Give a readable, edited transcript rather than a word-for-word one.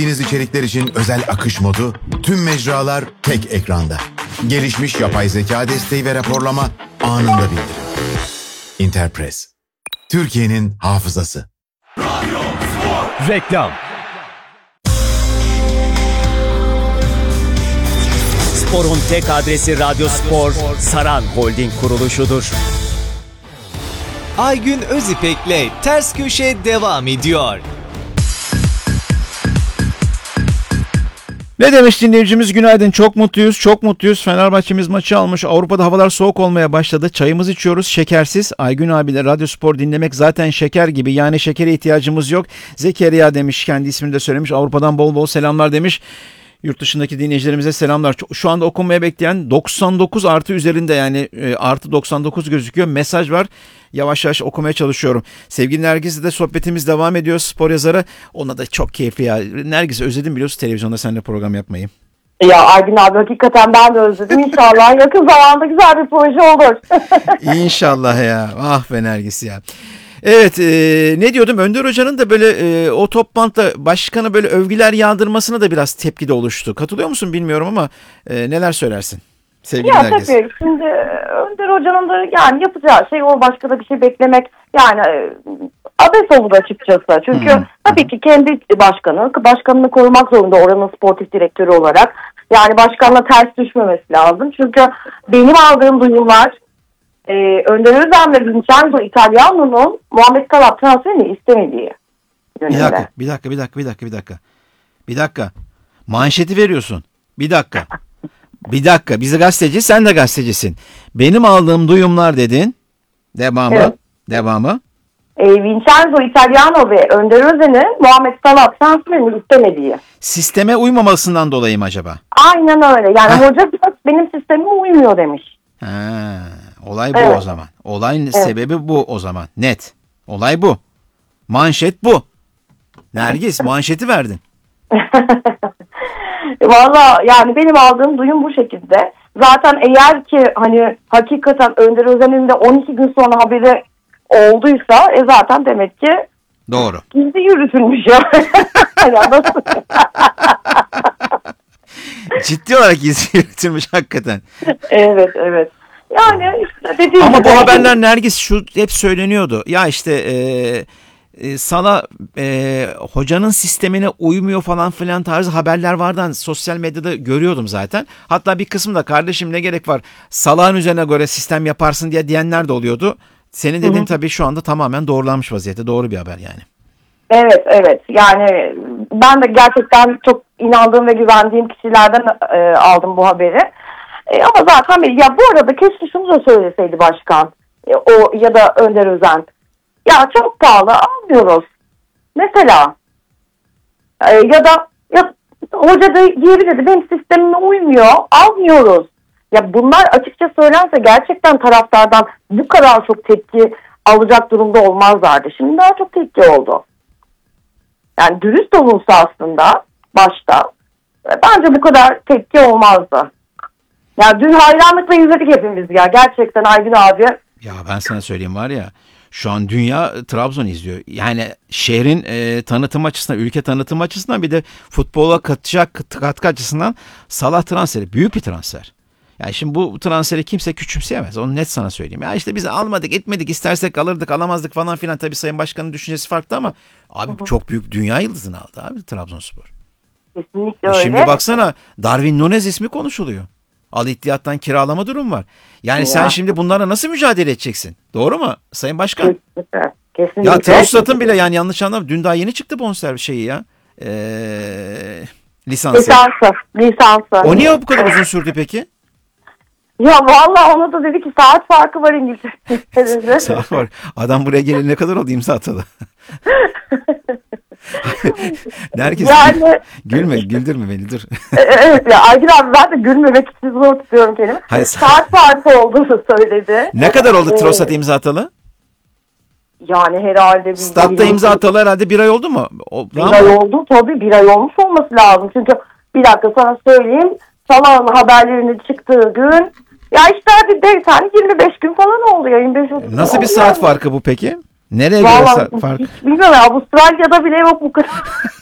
içerikler için özel akış modu, tüm mecralar tek ekranda. Gelişmiş yapay zeka desteği ve raporlama anında bildirim. Interpress. Türkiye'nin hafızası. Reklam. Spor'un tek adresi Radyo Spor, Saran Holding kuruluşudur. Aygün Özipek'le Ters Köşe devam ediyor. Ne demiş dinleyicimiz? Günaydın. Çok mutluyuz. Çok mutluyuz. Fenerbahçe'miz maçı almış. Avrupa'da havalar soğuk olmaya başladı. Çayımızı içiyoruz. Şekersiz. Aygün abiyle Radyo Spor dinlemek zaten şeker gibi. Yani şekere ihtiyacımız yok. Zekeriya demiş. Kendi ismini de söylemiş. Avrupa'dan bol bol selamlar demiş. Yurt dışındaki dinleyicilerimize selamlar. Şu anda okunmaya bekleyen 99 artı üzerinde, yani artı 99 gözüküyor. Mesaj var. Yavaş yavaş okumaya çalışıyorum. Sevgili Nergis'le de sohbetimiz devam ediyor. Spor yazarı. Ona da çok keyifli ya. Nergis, özledim biliyorsun televizyonda seninle program yapmayı. Ya Aygün abi, hakikaten ben de özledim. İnşallah yakın zamanda güzel bir proje olur. İnşallah ya. Ah be Nergis ya. Evet, ne diyordum? Önder Hoca'nın da böyle o toplantıda başkanı böyle övgüler yağdırmasına da biraz tepki de oluştu. Katılıyor musun bilmiyorum ama neler söylersin? Sevgili Nergis. Tabii. Şimdi Önder Hoca'nın da yani yapacağı şey o, başka da bir şey beklemek yani abes olur açıkçası. Çünkü tabii ki kendi başkanını korumak zorunda oranın sportif direktörü olarak. Yani başkanla ters düşmemesi lazım. Çünkü benim aldığım duyumlar Önder Özen ve Vincenzo Italiano'nun Muhammed Salah transferini istemediği yönünde. Bir dakika. Manşeti veriyorsun. Bir dakika. Biz de gazeteci, sen de gazetecisin. Benim aldığım duyumlar dedin. Devamı. Evet. Devamı. Vincenzo Italiano ve Önder Özen'in Muhammed Salah transferini istemediği. Sisteme uymamasından dolayı mı acaba? Aynen öyle. Yani hoca benim sistemime uymuyor demiş. Olay bu o zaman. Olayın sebebi bu o zaman. Net. Olay bu. Manşet bu. Nergis, manşeti verdin. Valla yani benim aldığım duyum bu şekilde. Zaten eğer ki hani hakikaten Önder Özen'in de 12 gün sonra haberi olduysa zaten demek ki doğru. Gizli yürütülmüş ya. Nasıl? Ciddi olarak gizli yürütülmüş hakikaten. Evet. Yani işte dediğim ama gibi. bu haberler Nergis şu hep söyleniyordu. Ya işte Salah hocanın sistemine uymuyor falan filan tarzı haberler vardı. Sosyal medyada görüyordum zaten. Hatta bir kısmı da kardeşim ne gerek var Salah'ın üzerine göre sistem yaparsın diyenler de oluyordu. Senin dediğin tabii şu anda tamamen doğrulanmış vaziyette. Doğru bir haber yani. Evet. Yani ben de gerçekten çok inandığım ve güvendiğim kişilerden aldım bu haberi. Ama zaten ya bu arada keşke şunu da söyleseydi başkan o ya da Önder Özen. Ya çok pahalı, almıyoruz. Mesela ya hoca da diyebilirdi benim sistemime uymuyor, almıyoruz. Ya bunlar açıkça söylense gerçekten taraftardan bu kadar çok tepki alacak durumda olmazlardı. Şimdi daha çok tepki oldu. Yani dürüst olunsa aslında başta bence bu kadar tepki olmazdı. Ya dün hayranlıkla izledik hepimiz ya. Gerçekten Aygün abi. Ya ben sana söyleyeyim var ya. Şu an dünya Trabzon izliyor. Yani şehrin tanıtım açısından, ülke tanıtım açısından bir de futbola katacak katkı açısından Salah transferi. Büyük bir transfer. Yani şimdi bu transferi kimse küçümseyemez. Onu net sana söyleyeyim. Ya işte biz almadık, etmedik, istersek alırdık, alamazdık falan filan. Tabii Sayın Başkan'ın düşüncesi farklı ama abi çok büyük dünya yıldızını aldı abi Trabzonspor. Kesinlikle öyle. Şimdi baksana Darwin Núñez ismi konuşuluyor. Al İttihad'dan kiralama durum var. Yani sen şimdi bunlara nasıl mücadele edeceksin? Doğru mu Sayın Başkan? Kesinlikle. Ya Trabzon'un bile yani yanlış anlama. Dün daha yeni çıktı bonservis şeyi ya. Lisansı. Lisansı. O niye bu kadar uzun sürdü peki? Ya vallahi ona da dedi ki saat farkı var İngiltere'de. Saat var. Adam buraya gelene ne kadar oldu imza atalı? Herkes yani, güldürme beni dur. Evet ya Aygün abi ben de gülmemek için zor tutuyorum kendimi. Hayır, saat farkı olduğunu söyledi. Ne kadar oldu Trosat imza atalı? Yani herhalde. Statta imza atalı herhalde bir ay oldu mu? Bir ay oldu tabii, bir ay olmuş olması lazım. Çünkü bir dakika sana söyleyeyim. Salah'ın haberlerinin çıktığı gün ya işte hadi dersen 25 gün falan oldu ya. 25 nasıl bir saat farkı bu peki? Nereye göre fark? Bilmiyorum ya, Avustralya'da bile yok bu kadar.